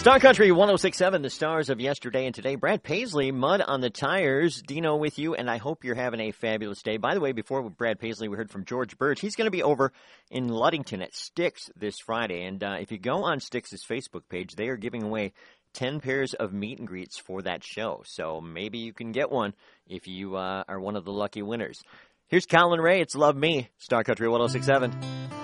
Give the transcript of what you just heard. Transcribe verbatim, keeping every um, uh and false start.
Star Country one oh six point seven, the stars of yesterday and today. Brad Paisley, Mud on the Tires. Dino with you, and I hope you're having a fabulous day. By the way, before Brad Paisley, we heard from George Birch. He's going to be over in Ludington at Styx this Friday. And uh, if you go on Styx's Facebook page, they are giving away ten pairs of meet and greets for that show. So maybe you can get one if you uh, are one of the lucky winners. Here's Colin Ray. It's Love Me. Star Country one oh six point seven.